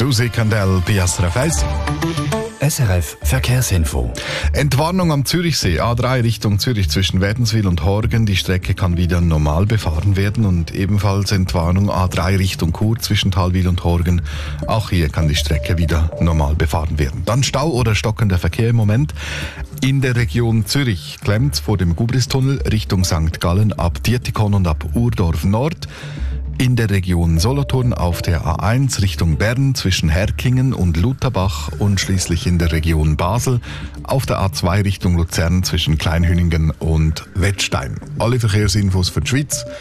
Susi Kandel, SRF 1. SRF Verkehrsinfo. Entwarnung am Zürichsee, A3 Richtung Zürich zwischen Wädenswil und Horgen. Die Strecke kann wieder normal befahren werden und ebenfalls Entwarnung A3 Richtung Chur zwischen Thalwil und Horgen. Auch hier kann die Strecke wieder normal befahren werden. Dann Stau oder stockender Verkehr im Moment. In der Region Zürich klemmt vor dem Gubristunnel Richtung St. Gallen ab Dietikon und ab Urdorf Nord. In der Region Solothurn auf der A1 Richtung Bern zwischen Herkingen und Lutherbach und schließlich in der Region Basel auf der A2 Richtung Luzern zwischen Kleinhüningen und Wettstein. Alle Verkehrsinfos für die Schweiz